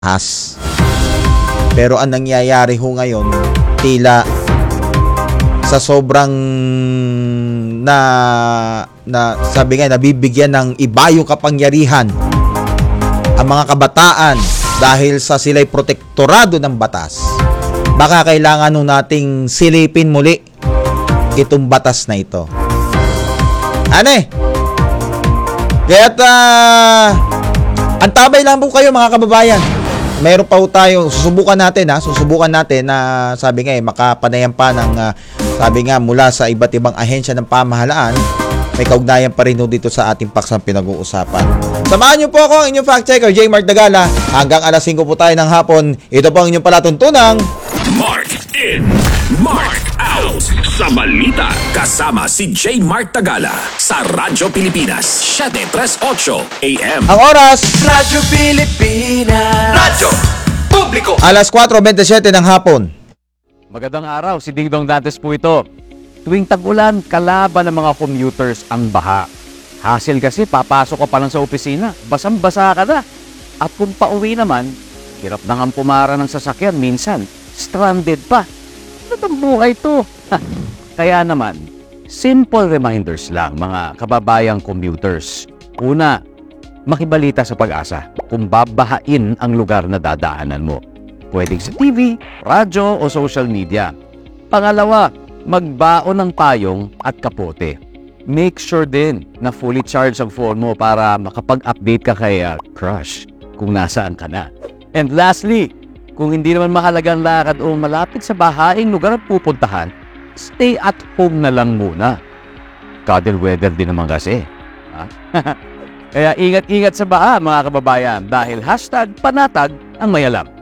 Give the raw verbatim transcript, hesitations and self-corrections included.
has. Pero ang nangyayari ho ngayon, tila sa sobrang na, na sabi nga, nabibigyan ng iba yung kapangyarihan ang mga kabataan dahil sa sila'y protektorado ng batas. Baka kailangan nung nating silipin muli itong batas na ito. Ane? Kaya't uh, antabay lang po kayo mga kababayan. Meron pa po tayo, susubukan natin ha, susubukan natin na sabi nga eh, makapanayan pa ng uh, sabi nga mula sa iba't ibang ahensya ng pamahalaan, may kaugnayan pa rin dito sa ating paksang pinag-uusapan. Samahan niyo po ako ang inyong fact checker, J. Mark Dagala, hanggang alas singko po tayo ng hapon. Ito po ang inyong palatuntunang Mark in, Mark out sa balita. Kasama si J. Mark Dagala sa Radyo Pilipinas, seven thirty-eight A M. ang oras, Radyo Pilipinas. Radyo Publiko. alas kwatro bentisiete ng hapon. Magandang araw, si Ding Dong Dantes po ito. Tuwing tag-ulan, kalaban ng mga commuters ang baha. Hassle kasi, papasok ka pa lang sa opisina, basang-basa ka na. At kung pauwi naman, hirap na ang pumara ng sasakyan, minsan, stranded pa. Ano bang buhay to? Kaya naman, simple reminders lang mga kababayang commuters. Una, makibalita sa Pag-asa kung babahain ang lugar na dadaanan mo. Pwedeng sa T V, radyo o social media. Pangalawa, magbaon ng payong at kapote. Make sure din na fully charged ang phone mo para makapag-update ka kay uh, crush kung nasaan ka na. And lastly, kung hindi naman mahalagang lakad o malapit sa bahaing lugar ang pupuntahan, stay at home na lang muna. Cuddle weather din naman kasi. Ha? Kaya ingat-ingat sa baha mga kababayan dahil hashtag panatag ang mayalam.